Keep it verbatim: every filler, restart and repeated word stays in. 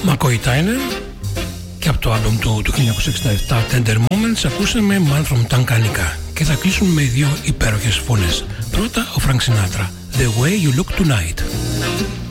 McCoy Tyner, και από το άλμπομ του, του χίλια εννιακόσια εξήντα επτά Tender Moments ακούσαμε Man from Tanganyika και θα κλείσουν με δύο υπέροχες φωνές. Πρώτα ο Frank Sinatra, The Way You Look Tonight.